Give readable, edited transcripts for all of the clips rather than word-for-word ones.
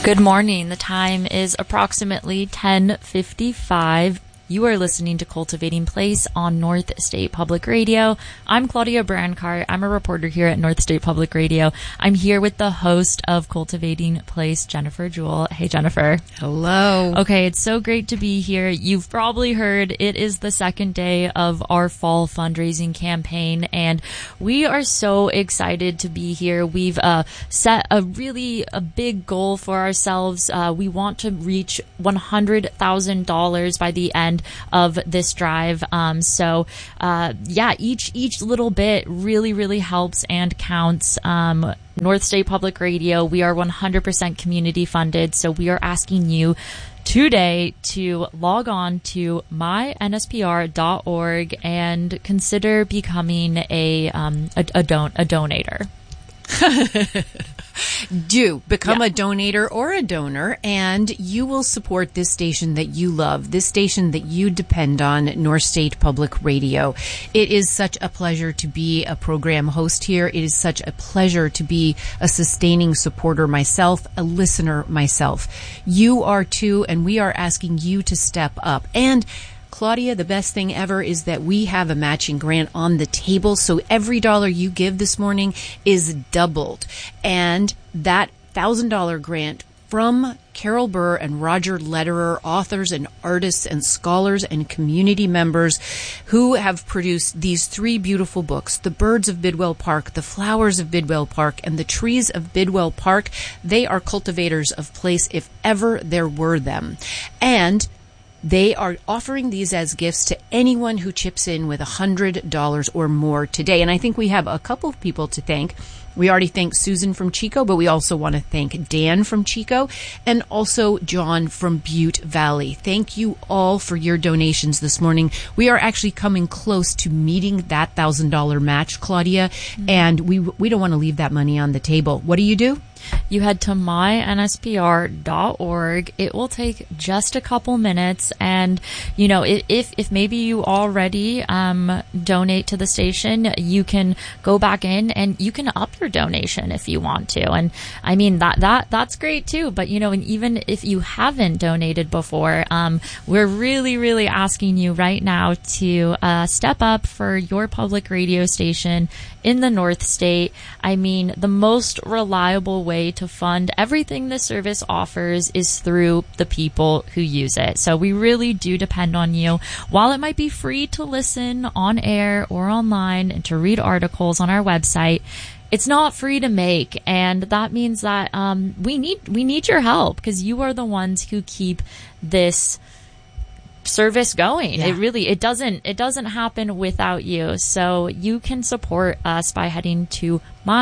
Good morning. The time is approximately 10:55. You are listening to Cultivating Place on North State Public Radio. I'm Claudia Brancart. I'm a reporter here at North State Public Radio. I'm here with the host of Cultivating Place, Jennifer Jewell. Hey, Jennifer. Hello. Okay, it's so great to be here. You've probably heard it is the second day of our fall fundraising campaign, and we are so excited to be here. We've set a big goal for ourselves. We want to reach $100,000 by the end of this drive. Each little bit really helps and counts. North State Public Radio, we are 100% community funded, so we are asking you today to log on to mynspr.org and consider becoming a donator. Do become a donator or a donor, and you will support this station that you love, this station that you depend on, North State Public Radio. It is such a pleasure to be a program host here. It is such a pleasure to be a sustaining supporter myself, a listener myself. You are too, and we are asking you to step up. And Claudia, the best thing ever is that we have a matching grant on the table. So every dollar you give this morning is doubled. And that $1,000 grant from Carol Burr and Roger Lederer, authors and artists and scholars and community members who have produced these three beautiful books, The Birds of Bidwell Park, The Flowers of Bidwell Park, and The Trees of Bidwell Park. They are cultivators of place if ever there were them. And they are offering these as gifts to anyone who chips in with $100 or more today. And I think we have a couple of people to thank. We already thanked Susan from Chico, but we also want to thank Dan from Chico and also John from Butte Valley. Thank you all for your donations this morning. We are actually coming close to meeting that $1,000 match, Claudia, and we don't want to leave that money on the table. What do? You head to mynspr.org. It will take just a couple minutes. And, you know, if maybe you already donate to the station, you can go back in and you can up your donation if you want to. And I mean, that's great too. But, you know, and even if you haven't donated before, we're really asking you right now to step up for your public radio station in the North State. I mean, the most reliable way to fund everything this service offers is through the people who use it. So we really do depend on you. While it might be free to listen on air or online and to read articles on our website, it's not free to make, and that means that we need your help, because you are the ones who keep this service going. Yeah. It doesn't happen without you. So you can support us by heading to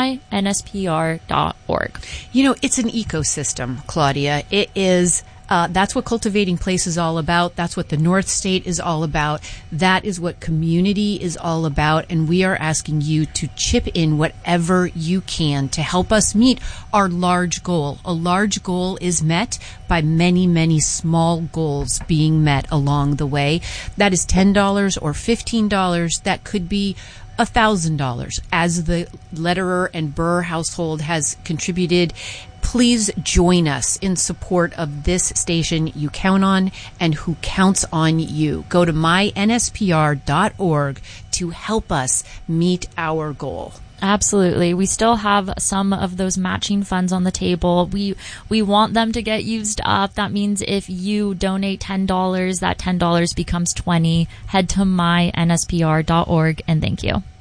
mynspr.org. You know, it's an ecosystem, Claudia. It is. That's what Cultivating Place is all about. That's what the North State is all about. That is what community is all about. And we are asking you to chip in whatever you can to help us meet our large goal. A large goal is met by many small goals being met along the way. That is $10 or $15. That could be $1,000, as the Lederer and Burr household has contributed. Please join us in support of this station you count on and who counts on you. Go to mynspr.org to help us meet our goal. Absolutely. We still have some of those matching funds on the table. We want them to get used up. That means if you donate $10, that $10 becomes $20. Head to mynspr.org, and thank you.